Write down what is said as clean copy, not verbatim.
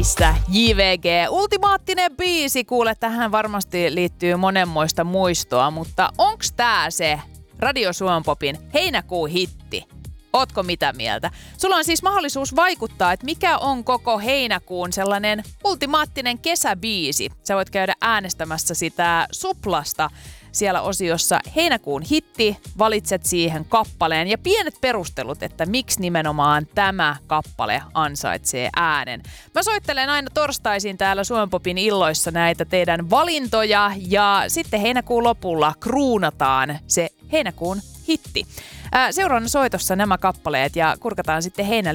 Heinästä JVG. Ultimaattinen biisi, kuule, tähän varmasti liittyy monenmoista muistoa, mutta onks tää se Radio Suomen Popin heinäkuun hitti? Ootko mitä mieltä? Sulla on siis mahdollisuus vaikuttaa, että mikä on koko heinäkuun sellainen ultimaattinen kesäbiisi. Sä voit käydä äänestämässä sitä Suplasta siellä osiossa heinäkuun hitti, valitset siihen kappaleen ja pienet perustelut, että miksi nimenomaan tämä kappale ansaitsee äänen. Mä soittelen aina torstaisin täällä Suomen Popin illoissa näitä teidän valintoja ja sitten heinäkuun lopulla kruunataan se heinäkuun hitti. Seuraavana soitossa nämä kappaleet ja kurkataan sitten